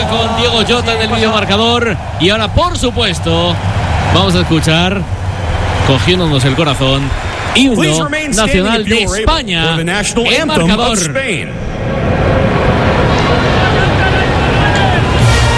con Diego Jota en el videomarcador. Y ahora, por supuesto, vamos a escuchar, cogiéndonos el corazón, himno nacional de España, el marcador.